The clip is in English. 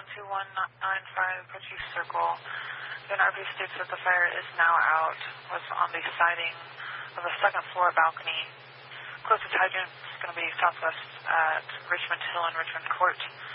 12195 Cochise Circle. The NRV states that the fire is now out. Was on the siding of a second floor balcony. Closest hydrant is going to be southwest at Richmond Hill and Richmond Court.